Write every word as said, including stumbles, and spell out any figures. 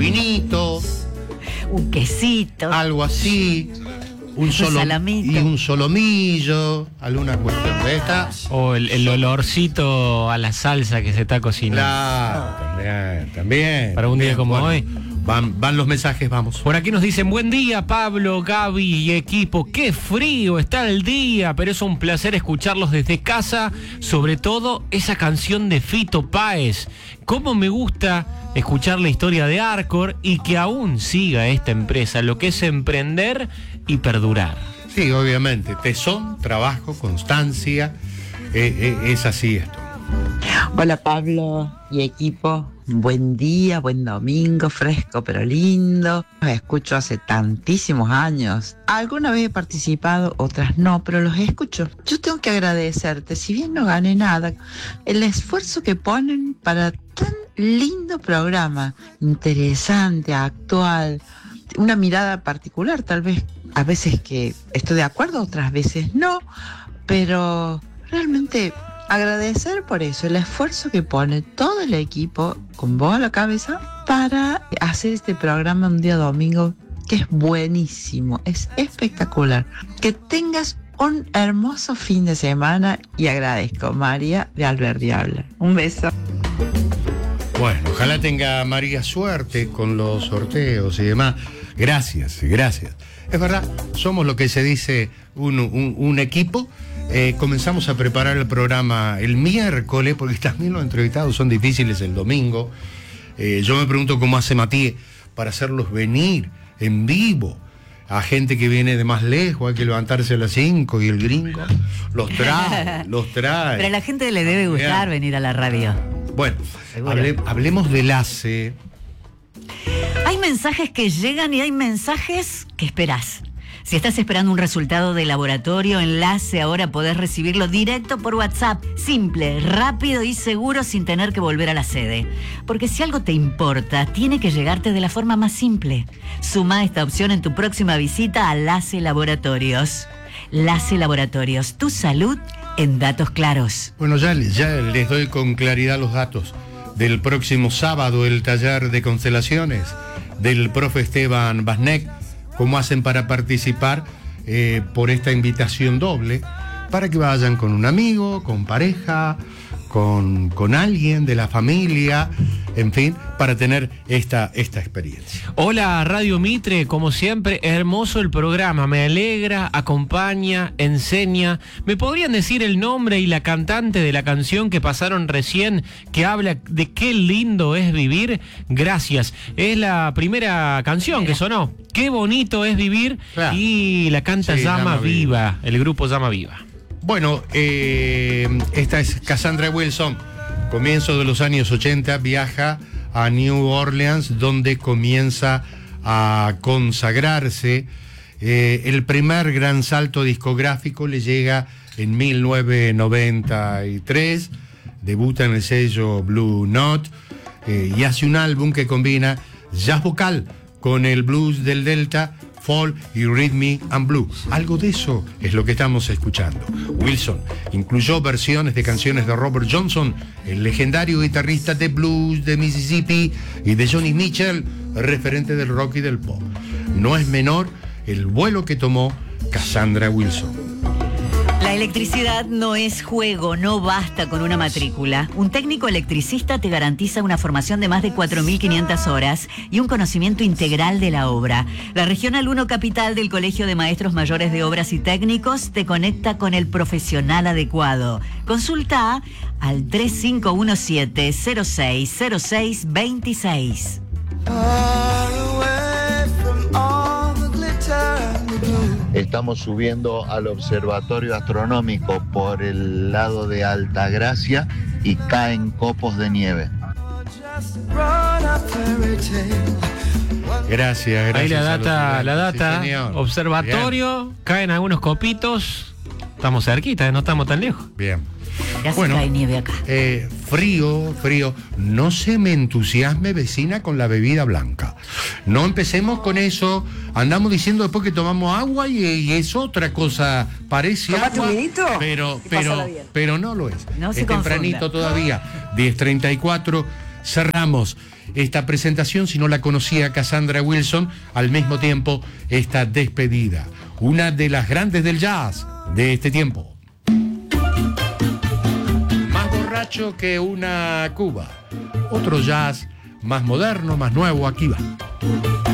vinito, un quesito, algo así, un, un solo, salamito y un solomillo, alguna cuestión de esta. O el, el olorcito a la salsa que se está cocinando. Claro, también, también. Para un día también. como Bueno, hoy. Van, van los mensajes, vamos. Por aquí nos dicen, buen día Pablo, Gaby y equipo, qué frío está el día, pero es un placer escucharlos desde casa, sobre todo esa canción de Fito Páez. Cómo me gusta escuchar la historia de Arcor y que aún siga esta empresa, lo que es emprender y perdurar. Sí, obviamente, tesón, trabajo, constancia, eh, eh, es así esto. Hola Pablo y equipo, buen día, buen domingo, fresco pero lindo. Los escucho hace tantísimos años. Alguna vez he participado, otras no, pero los escucho. Yo tengo que agradecerte, si bien no gané nada, el esfuerzo que ponen para tan lindo programa, interesante, actual, una mirada particular, tal vez a veces que estoy de acuerdo, otras veces no, pero realmente agradecer por eso, el esfuerzo que pone todo el equipo, con vos a la cabeza, para hacer este programa un día domingo, que es buenísimo, es espectacular. Que tengas un hermoso fin de semana y agradezco. María de Alberdi habla. Un beso. Bueno, ojalá tenga María suerte con los sorteos y demás. Gracias, gracias. Es verdad, somos lo que se dice un, un, un equipo. Eh, comenzamos a preparar el programa el miércoles, porque también los entrevistados son difíciles el domingo. Eh, yo me pregunto cómo hace Matías para hacerlos venir en vivo a gente que viene de más lejos, hay que levantarse a las cinco y el gringo los trae, los trae. Pero a la gente le debe gustar Bien. venir a la radio. Bueno, hable, hablemos del A C E. Hay mensajes que llegan y hay mensajes que esperás. Si estás esperando un resultado de laboratorio, enlace, ahora podés recibirlo directo por WhatsApp. Simple, rápido y seguro sin tener que volver a la sede. Porque si algo te importa, tiene que llegarte de la forma más simple. Suma esta opción en tu próxima visita a LACE Laboratorios. LACE Laboratorios, tu salud en datos claros. Bueno, ya, ya les doy con claridad los datos. Del próximo sábado, el taller de constelaciones del profe Esteban Basnek. ¿Cómo hacen para participar eh, por esta invitación doble? Para que vayan con un amigo, con pareja, con, con alguien de la familia, en fin, para tener esta, esta experiencia. Hola Radio Mitre, como siempre, hermoso el programa, me alegra, acompaña, enseña. ¿Me podrían decir el nombre y la cantante de la canción que pasaron recién, que habla de qué lindo es vivir? Gracias. Es la primera canción que sonó. Qué bonito es vivir, claro. Y la canta sí, Llama, Llama Viva, Viva, el grupo Llama Viva. Bueno, eh, esta es Cassandra Wilson. Comienzo de los años ochenta, viaja a New Orleans, donde comienza a consagrarse. Eh, el primer gran salto discográfico le llega en mil novecientos noventa y tres, debuta en el sello Blue Note eh, y hace un álbum que combina jazz vocal con el blues del Delta, folk y rhythm and blues. Algo de eso es lo que estamos escuchando. Wilson incluyó versiones de canciones de Robert Johnson, el legendario guitarrista de blues de Mississippi, y de Johnny Mitchell, referente del rock y del pop. No es menor el vuelo que tomó Cassandra Wilson. La electricidad no es juego, no basta con una matrícula. Un técnico electricista te garantiza una formación de más de cuatro mil quinientas horas y un conocimiento integral de la obra. La Regional uno Capital del Colegio de Maestros Mayores de Obras y Técnicos te conecta con el profesional adecuado. Consulta al tres cinco uno siete, cero seis cero seis dos seis. Estamos subiendo al observatorio astronómico por el lado de Altagracia y caen copos de nieve. Gracias, gracias. Ahí la data, la data, sí, observatorio, bien. Caen algunos copitos, estamos cerquita, no estamos tan lejos. Bien. Ya bueno, se cae nieve acá. Eh, frío, frío. No se me entusiasme, vecina, con la bebida blanca. No empecemos con eso. Andamos diciendo después que tomamos agua y, y es otra cosa. Parece agua, un vinito? pero, pero, pero no lo es. No es se tempranito confunda. Todavía. diez treinta y cuatro. cerramos esta presentación, si no la conocía Cassandra Wilson, al mismo tiempo esta despedida. Una de las grandes del jazz de este tiempo. Más borracho que una cuba. Otro jazz más moderno, más nuevo, aquí va.